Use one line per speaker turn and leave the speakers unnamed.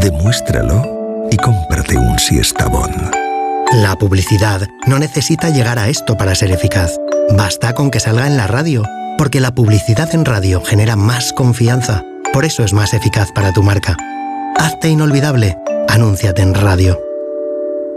Demuéstralo y cómprate un Siestabón.
La publicidad no necesita llegar a esto para ser eficaz. Basta con que salga en la radio, porque la publicidad en radio genera más confianza. Por eso es más eficaz para tu marca. Hazte inolvidable. Anúnciate en radio.